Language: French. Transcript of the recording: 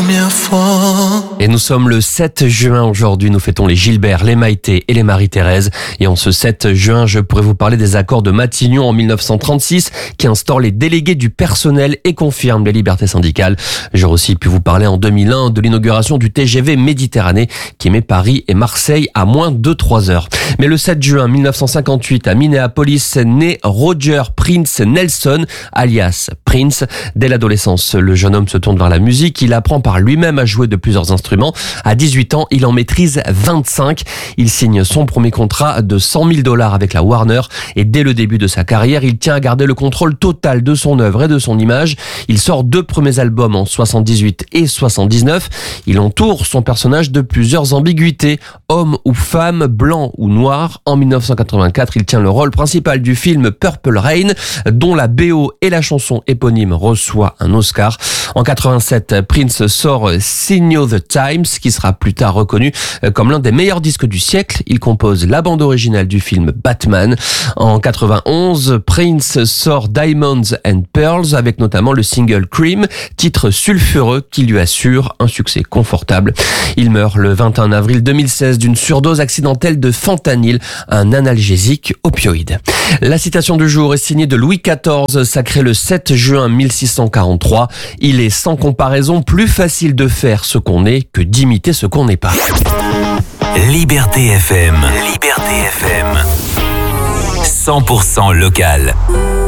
première fois. Et nous sommes le 7 juin aujourd'hui, nous fêtons les Gilbert, les Maïté et les Marie-Thérèse. Et en ce 7 juin, je pourrais vous parler des accords de Matignon en 1936 qui instaurent les délégués du personnel et confirment les libertés syndicales. J'aurais aussi pu vous parler en 2001 de l'inauguration du TGV Méditerranée qui met Paris et Marseille à moins de 3 heures. Mais le 7 juin 1958 à Minneapolis naît Roger Prince Nelson, alias Prince. Dès l'adolescence, le jeune homme se tourne vers la musique. Il apprend par lui-même à jouer de plusieurs instruments. À 18 ans, il en maîtrise 25. Il signe son premier contrat de $100 000 avec la Warner. Et dès le début de sa carrière, il tient à garder le contrôle total de son œuvre et de son image. Il sort 2 premiers albums en 78 et 79. Il entoure son personnage de plusieurs ambiguïtés. Homme ou femme, blanc ou noir. En 1984, il tient le rôle principal du film Purple Rain, dont la BO et la chanson éponyme reçoit un Oscar. En 87, Prince sort Signal the Times, qui sera plus tard reconnu comme l'un des meilleurs disques du siècle. Il compose la bande originale du film Batman. En 91, Prince sort Diamonds and Pearls, avec notamment le single Cream, titre sulfureux qui lui assure un succès confortable. Il meurt le 21 avril 2016 d'une surdose accidentelle de fentanyl, un analgésique opioïde. La citation du jour est signée de Louis XIV, sacré le 7 juin 1643. Il est sans comparaison plus facile de faire ce qu'on est que d'imiter ce qu'on n'est pas. Liberté FM. Liberté FM. 100% local.